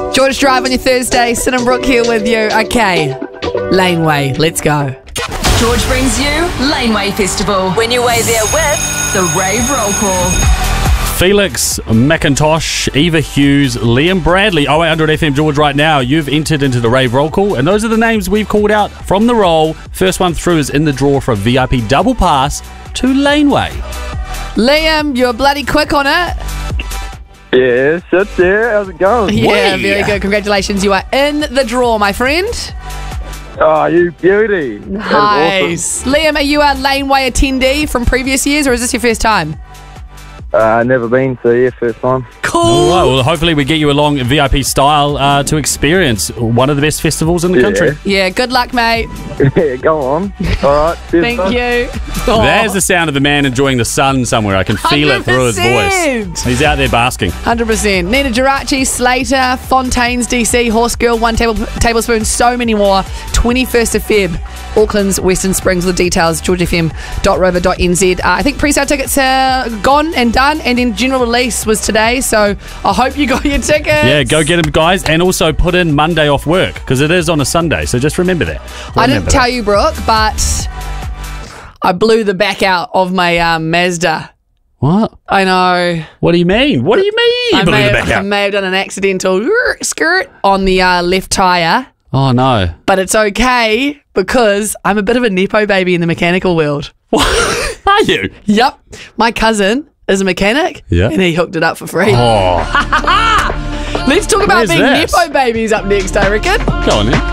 George Drive on your Thursday. Sid and Brooke here with you. Okay, Laneway, let's go. George brings you Laneway Festival. When you way there with the Rave Roll Call. Felix McIntosh, Eva Hughes, Liam Bradley, 0800 FM George right now. You've entered into the Rave Roll Call, and those are the names we've called out from the roll. First one through is in the draw for a VIP double pass to Laneway. Liam, you're bloody quick on it. Yeah, sit there. How's it going? Yeah, very good. Congratulations. You are in the draw, my friend. Oh, you beauty. That is Nice. Liam, are you a Laneway attendee from previous years, or is this your first time? awesome. Never been, so yeah, first time. Cool. All right, well, hopefully we get you along VIP style to experience one of the best festivals in the country. Yeah, good luck, mate. Yeah, go on. All right. cheers, Thank bud. you. There's the sound of the man enjoying the sun somewhere. I can feel it through his 100%. voice. He's out there basking. 100%. Nina Geraci, Slater, Fontaines, DC, Horse Girl, One Tablespoon, so many more. 21st of Feb, Auckland's Western Springs. The details, georgefm.rover.nz. I think pre-sale tickets are gone and done, and then general release was today, so I hope you got your tickets. Yeah, go get them, guys. And also put in Monday off work because it is on a Sunday. So just remember that. I didn't tell you, Brooke, but I blew the back out of my Mazda. What? I know. What do you mean? What do you mean? You blew the back I out? may have done an accidental skirt on the left tyre, Oh, no. but it's okay because I'm a bit of a Nepo baby in the mechanical world. What? Are you? Yep. My cousin is a mechanic, Yeah. and he hooked it up for free. Oh, Let's talk about Where's being this? Nepo babies up next, I reckon. go on then.